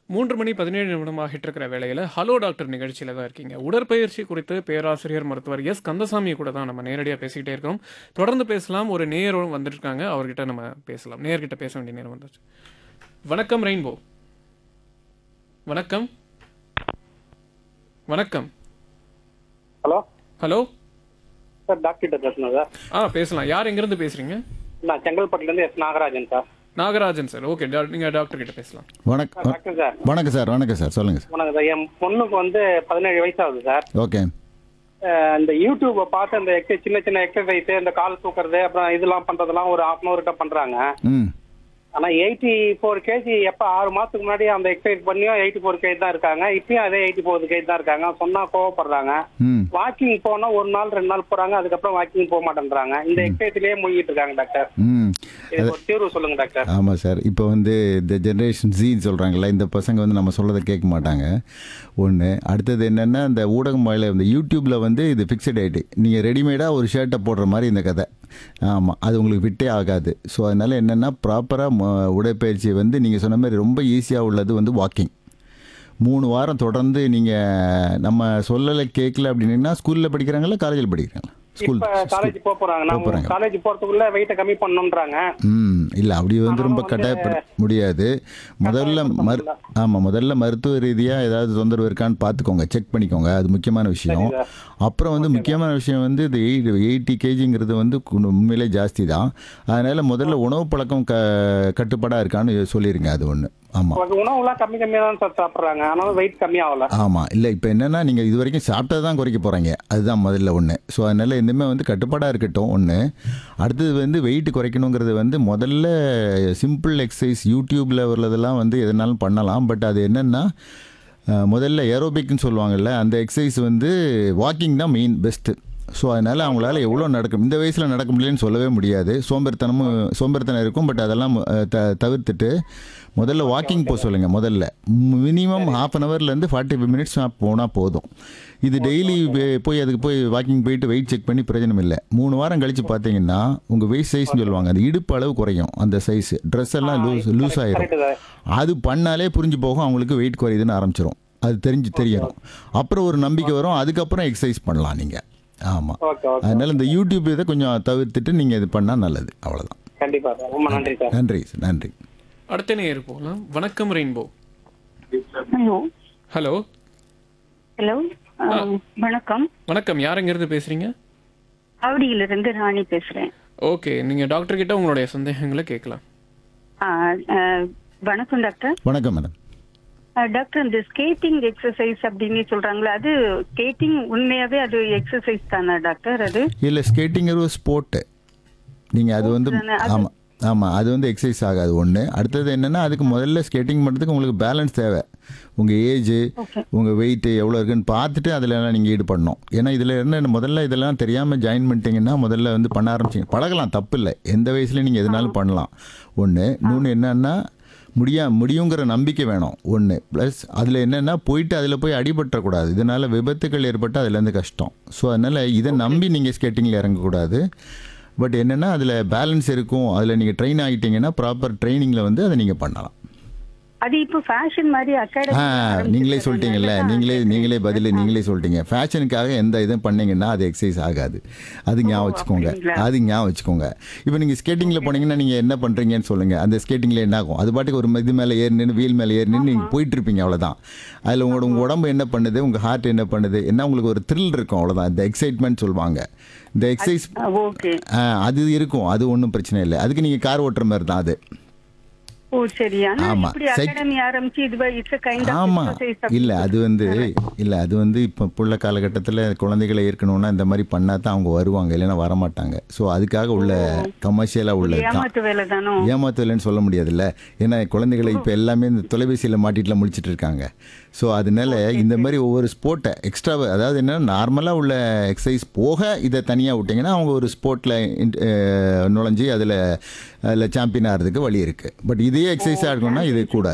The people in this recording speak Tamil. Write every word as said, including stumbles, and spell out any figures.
மூன்று மணி பதினேழு நிமிடம் ஆகிட்டு இருக்கிற வேளையில் ஹலோ டாக்டர் நிகழ்ச்சியில் தான் இருக்கீங்க. உடற்பயிற்சி குறித்து பேராசிரியர் மருத்துவர் எஸ் கந்தசாமி கூட தான் நம்ம நேரடியாக பேசிக்கிட்டே இருக்கோம். தொடர்ந்து பேசலாம். ஒரு நேயரும் வந்துருக்காங்க, அவர்கிட்ட நம்ம பேசலாம். நேயர்கிட்ட பேச வேண்டிய நேரம் வந்துச்சு. வணக்கம் ரெயின்போ. வணக்கம் வணக்கம். ஹலோ ஹலோ சார், டாக்டர் பேசணும் சார். ஆ பேசலாம். யார் எங்கேருந்து பேசுறீங்க? நான் செங்கல்பட்டுலேருந்து S Nagarajan sir. Nagarajan sir. Okay, நீங்கள் டாக்டர் கிட்ட பேசலாம். வணக்கம் டாக்டர் சார். வணக்கம் சார். வணக்கம் சார். சொல்லுங்கள் சார். வணக்கம் சார். என் பொண்ணுக்கு வந்து பதினேழு வயசு ஆகுது சார். ஓகே. அஹ் இந்த யூடியூப்பை பார்த்து அந்த எக்ஸ சின்ன சின்ன எக்ஸசைஸ், இந்த கால் தூக்குறது, அப்புறம் இதெல்லாம் பண்றதெல்லாம் ஒரு ஹாஃப் அன் அவர்கிட்ட பண்றாங்க. ம் ஆனா எயிட்டி ஃபோர் கேஜி எப்ப ஆறு மாசத்துக்கு முன்னாடி அந்த எக்ஸசைஸ் பண்ணியும் எயிட்டி ஃபோர் கேஜி தான் இருக்காங்க. இப்பயும் அதே எயிட்டி ஃபோர் கேஜி தான் இருக்காங்க. சொன்னா கோவப்படுறாங்க. ம் வாக்கிங் போனா ஒரு நாள் ரெண்டு நாள் போறாங்க, அதுக்கப்புறம் வாக்கிங் போக மாட்டேன்றாங்க. இந்த எக்ஸசைஸ்லயே மூழ்கிட்டு இருக்காங்க டாக்டர். ம் இதுக்கு ஒரு தீர்வு சொல்லுங்க டாக்டர். ஆமாம் சார். இப்போ வந்து இந்த ஜென்ரேஷன் ஜின்னு சொல்கிறாங்களா, இந்த பசங்க வந்து நம்ம சொல்கிறத கேட்க மாட்டாங்க. ஒன்று. அடுத்தது என்னென்னா, இந்த ஊடகம் வாயில இந்த யூடியூப்பில் வந்து இது ஃபிக்ஸட் ஆகிட்டு, நீங்கள் ரெடிமேடாக ஒரு ஷர்ட்டை போடுற மாதிரி இந்த கதை. ஆமாம், அது உங்களுக்கு ஃபிட்டே ஆகாது. ஸோ அதனால் என்னென்னா, ப்ராப்பராக உடற்பயிற்சி வந்து நீங்கள் சொன்ன மாதிரி ரொம்ப ஈஸியாக உள்ளது வந்து வாக்கிங். மூணு வாரம் தொடர்ந்து நீங்கள் நம்ம சொல்லலை கேட்கல அப்படின்னா, ஸ்கூலில் படிக்கிறாங்களா காலேஜில் படிக்கிறாங்களா? ஸ்கூல் இப்ப காலேஜ் போக போறாங்க. நம்ம போறாங்க. காலேஜ் போறதுக்குள்ள வெயிட்ட கம்மி பண்ணணும்ன்றாங்க. ம் இல்லை, அப்படி வந்து ரொம்ப கட்டாயப்படுத்த முடியாது. முதல்ல மரு ஆமாம் முதல்ல மருத்துவ ரீதியாக ஏதாவது தொந்தரவு இருக்கான்னு பார்த்துக்கோங்க, செக் பண்ணிக்கோங்க. அது முக்கியமான விஷயம். அப்புறம் வந்து முக்கியமான விஷயம் வந்து இது எயிட் எயிட்டி கேஜிங்கிறது வந்து உண்மையிலே ஜாஸ்தி தான். அதனால் முதல்ல உணவு பழக்கம் க கட்டுப்பாடாக இருக்கான்னு சொல்லிடுங்க. அது ஒன்று. ஆமாம் உணவுலாம் கம்மி கம்மியா தான் சார் சாப்பிடுறாங்க, ஆனாலும் வெயிட் கம்மி ஆகல. ஆமாம். இல்லை, இப்போ என்னென்னா, நீங்கள் இது வரைக்கும் சாப்பிட்டா தான் குறைக்க போகிறீங்க. அதுதான் முதல்ல ஒன்று. ஸோ அதனால் இனிமேல் வந்து கட்டுப்பாடாக இருக்கட்டும் ஒன்று. அடுத்தது வந்து வெயிட் குறைக்கணுங்கிறது வந்து முதல்ல சிம்பிள் எக்ஸசைஸ் யூடியூப்பில் உள்ளதெல்லாம் வந்து எதனாலும் பண்ணலாம். பட் அது என்னென்னா, முதல்ல ஏரோபிக்னு சொல்லுவாங்கள்ல, அந்த எக்ஸசைஸ் வந்து வாக்கிங் தான் மெயின் பெஸ்ட்டு. ஸோ அதனால் அவங்களால எவ்வளோ நடக்கும், இந்த வயசில் நடக்க முடியலன்னு சொல்லவே முடியாது. சோம்பேறித்தனமும் சோம்பேறித்தனம் இருக்கும். பட் அதெல்லாம் த தவிர்த்துட்டு முதல்ல வாக்கிங் போக சொல்லுங்கள். முதல்ல minimum half an ஹவர்லேருந்து forty five minutes போனால் போதும். இது டெய்லி போய் அதுக்கு போய் வாக்கிங் போயிட்டு வெயிட் செக் பண்ணி பிரயோஜனம் இல்லை. மூணு வாரம் கழித்து பார்த்தீங்கன்னா உங்கள் வெயிட் சைஸ்ன்னு சொல்லுவாங்க, அந்த இடுப்பு அளவு குறையும். அந்த சைஸ் ட்ரெஸ் எல்லாம் லூஸ் லூஸ் ஆயிரும். அது பண்ணாலே புரிஞ்சு போகும் அவங்களுக்கு வெயிட் குறையுதுன்னு ஆரம்பிச்சிடும். அது தெரிஞ்சு தெரியணும். அப்புறம் ஒரு நம்பிக்கை வரும். அதுக்கப்புறம் எக்ஸசைஸ் பண்ணலாம் நீங்கள். ஆமாம். அதனால் இந்த யூடியூப் இதை கொஞ்சம் தவிர்த்துட்டு நீங்கள் இது பண்ணால் நல்லது. அவ்வளோதான். கண்டிப்பா சார். ரொம்ப நன்றி சார். நன்றி நன்றி. அடுத்த நேயர் போகலாம். வணக்கம் ரெயின்போ. ஹலோ ஹலோ ஹலோ வணக்கம். வணக்கம். யார் எங்கேருந்து பேசுறீங்க? ஆவடியிலிருந்து ராணி பேசுறேன். ஓகே, நீங்கள் டாக்டர் கிட்ட உங்களுடைய சந்தேகங்களை கேட்கலாம். ஆ, ஆ, வணக்கம் டாக்டர். வணக்கம் மேடம். ஆ, டாக்டர், இந்த ஸ்கேட்டிங் எக்ஸசைஸ் அப்படின்னு சொல்றாங்களா, அது ஸ்கேட்டிங் உண்மையாவே அது எக்ஸசைஸ் தானா டாக்டர்? அது இல்லை, ஸ்கேட்டிங் ஒரு ஸ்போர்ட்டு. நீங்கள் அது வந்து ஆமாம் ஆமாம் அது வந்து எக்ஸசைஸ் ஆகாது ஒன்று. அடுத்தது என்னென்னா, அதுக்கு முதல்ல ஸ்கேட்டிங் பண்ணுறதுக்கு உங்களுக்கு பேலன்ஸ் தேவை. உங்கள் ஏஜு, உங்கள் வெயிட்டு எவ்வளோ இருக்குன்னு பார்த்துட்டு அதிலலாம் நீங்கள் ஈடுபடணும். ஏன்னா இதில் என்ன, முதல்ல இதெல்லாம் தெரியாமல் ஜாயின் பண்ணிட்டீங்கன்னா முதல்ல வந்து பண்ண ஆரம்பிச்சிங்க. பழகலாம், தப்பு இல்லை. எந்த வயசுலையும் நீங்கள் எதுனாலும் பண்ணலாம். ஒன்று. இன்னொன்று என்னன்னா, முடியா முடியுங்கிற நம்பிக்கை வேணும் ஒன்று. ப்ளஸ் அதில் என்னென்னா, போயிட்டு அதில் போய் அடிபட்டக்கூடாது. இதனால் விபத்துக்கள் ஏற்பட்டு அதுலேருந்து கஷ்டம். ஸோ அதனால் இதை நம்பி நீங்கள் ஸ்கேட்டிங்கில் இறங்கக்கூடாது. பட் என்னென்னா, அதில் பேலன்ஸ் இருக்கும். அதில் நீங்கள் ட்ரெயின் ஆகிட்டீங்கன்னா ப்ராப்பர் ட்ரைனிங்கில் வந்து அதை நீங்கள் பண்ணலாம். அது இப்போ ஃபேஷன் மாதிரி ஆ அகாடமி நீங்களே சொல்லிட்டீங்கல்ல, நீங்களே நீங்களே பதில் நீங்களே சொல்லிட்டீங்க. ஃபேஷனுக்காக எந்த இதுவும் பண்ணீங்கன்னா அது எக்ஸசைஸ் ஆகாது. அது ஞாபகம் வச்சுக்கோங்க. அது ஞாபகம் வச்சுக்கோங்க. இப்போ நீங்கள் ஸ்கேட்டிங்கில் போனீங்கன்னா நீங்கள் என்ன பண்ணுறீங்கன்னு சொல்லுங்கள். அந்த ஸ்கேட்டிங்கில் என்ன ஆகும், அது பாட்டுக்கு ஒரு இது மேலே ஏறி நின்று வீல் மேலே ஏறி நின்று நீங்கள் போயிட்டுருப்பீங்க. அவ்வளோதான். அதில் உங்களோட உங்கள் உடம்பு என்ன பண்ணுது, உங்கள் ஹார்ட் என்ன பண்ணுது, என்ன உங்களுக்கு ஒரு த்ரில் இருக்கும். அவ்வளோதான். இந்த எக்ஸைட்மெண்ட் சொல்லுவாங்க. இந்த எக்ஸசைஸ் அது இருக்கும். அது ஒன்றும் பிரச்சனை இல்லை. அதுக்கு நீங்கள் கார் ஓட்டுற மாதிரி தான் அது. ஓ சரி. ஆமா அகாடமி ஆரம்பிச்சு இது இட்ஸ் a kind of ஆமா exercise. இல்ல அது வந்து இல்ல அது வந்து இப்ப புள்ள காலகட்டத்தில் குழந்தைகளை ஏற்கணும்னா இந்த மாதிரி பண்ணா தான் அவங்க வருவாங்க, இல்லைன்னா வரமாட்டாங்க. ஸோ அதுக்காக உள்ள கமர்ஷியலா உள்ளது ஏமாத்து வேலை தானோ? ஏமாத்து வேலைன்னு சொல்ல முடியாதுல்ல. ஏன்னா குழந்தைகளை இப்போ எல்லாமே இந்த தொலைபேசியில் மாட்டிட்டுலாம் முடிச்சிட்டு இருக்காங்க. ஸோ அதனால இந்த மாதிரி ஒவ்வொரு ஸ்போர்ட்டை எக்ஸ்ட்ரா, அதாவது என்ன, நார்மலாக உள்ள எக்ஸசைஸ் போக இதை தனியாக விட்டிங்கன்னா அவங்க ஒரு ஸ்போர்ட்டில் நுழைஞ்சி அதில் அதில் சாம்பியன் ஆகிறதுக்கு வழி இருக்குது. பட் இதே எக்ஸசைஸாக இருக்கணும்னா இது கூடாது.